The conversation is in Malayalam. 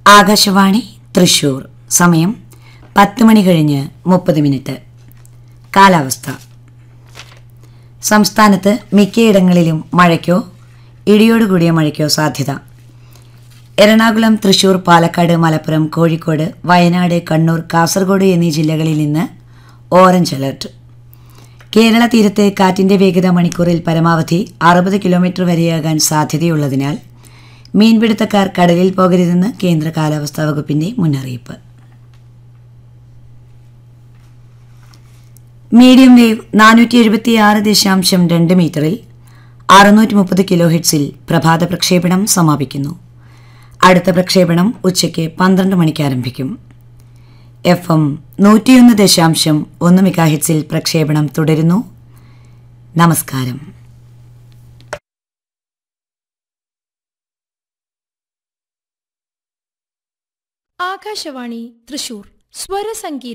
ആകാശവാണി തൃശൂർ. സമയം 10 മണി കഴിഞ്ഞ് 30 കാലാവസ്ഥ. സംസ്ഥാനത്ത് മിക്കയിടങ്ങളിലും മഴയ്ക്കോ ഇടിയോടുകൂടിയ മഴയ്ക്കോ സാധ്യത. എറണാകുളം, തൃശൂർ, പാലക്കാട്, മലപ്പുറം, കോഴിക്കോട്, വയനാട്, കണ്ണൂർ, കാസർഗോഡ് എന്നീ ജില്ലകളിൽ ഇന്ന് ഓറഞ്ച് അലർട്ട്. കേരള തീരത്ത് കാറ്റിന്റെ വേഗത മണിക്കൂറിൽ പരമാവധി 60 കിലോമീറ്റർ വരെയാകാൻ സാധ്യതയുള്ളതിനാൽ മീൻപിടുത്തക്കാർ കടലിൽ പോകരുതെന്ന് കേന്ദ്ര കാലാവസ്ഥാ വകുപ്പിന്റെ മുന്നറിയിപ്പ്. മീഡിയം വേവ് 476.2 മീറ്ററിൽ 630 കിലോ ഹെർട്സിൽ പ്രഭാത പ്രക്ഷേപണം സമാപിക്കുന്നു. അടുത്ത പ്രക്ഷേപണം ഉച്ചയ്ക്ക് 12 മണിക്ക് ആരംഭിക്കും. FM 101.1 മെഗാഹെർട്സിൽ പ്രക്ഷേപണം തുടരുന്നു. നമസ്കാരം. ആകാശവാണി തൃശൂർ സ്വരസംഗീതം.